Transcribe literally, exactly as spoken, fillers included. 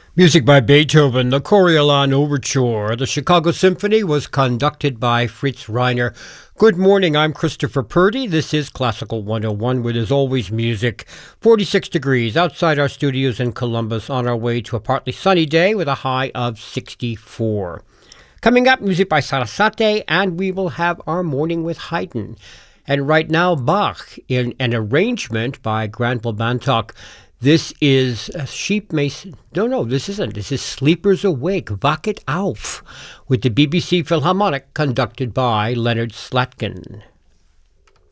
Music by Beethoven, the Coriolan Overture. The Chicago Symphony was conducted by Fritz Reiner. Good morning, I'm Christopher Purdy. This is Classical one oh one, where there's always music. forty-six degrees outside our studios in Columbus, on our way to a partly sunny day with a high of sixty-four. Coming up, music by Sarasate, and we will have our morning with Haydn. And right now, Bach, in an arrangement by Granville Bantock. This is uh, Sheep Mason. No, no, this isn't. This is Sleepers Awake, Wach it auf, with the B B C Philharmonic conducted by Leonard Slatkin.